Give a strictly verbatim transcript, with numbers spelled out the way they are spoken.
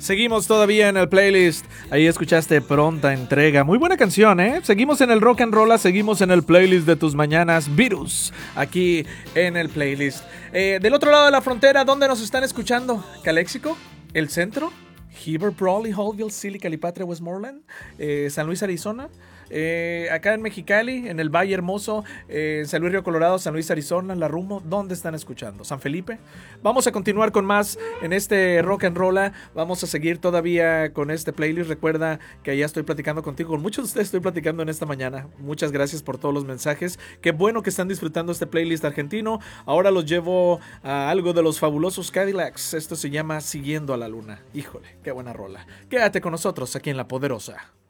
Seguimos todavía en el playlist. Ahí escuchaste Pronta Entrega. Muy buena canción, ¿eh? Seguimos en el rock and roll, seguimos en el playlist de tus mañanas. Virus, aquí en el playlist. Eh, del otro lado de la frontera, ¿dónde nos están escuchando? ¿Caléxico? ¿El centro? Heber, Brawley, Holville, Silly, Calipatria, Westmoreland, eh, San Luis, Arizona, eh, acá en Mexicali, en el Valle Hermoso, eh, en San Luis Río Colorado, San Luis, Arizona, La Rumo, ¿dónde están escuchando? San Felipe. Vamos a continuar con más en este rock and roll. Vamos a seguir todavía con este playlist. Recuerda que allá estoy platicando contigo, con muchos de ustedes estoy platicando en esta mañana. Muchas gracias por todos los mensajes. Qué bueno que están disfrutando este playlist argentino. Ahora los llevo a algo de los fabulosos Cadillacs. Esto se llama Siguiendo a la Luna. Híjole, qué buena rola. Quédate con nosotros aquí en La Poderosa.